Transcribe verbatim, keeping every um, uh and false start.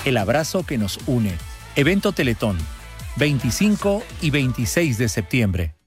el abrazo que nos une. Evento Teletón, veinticinco y veintiséis de septiembre.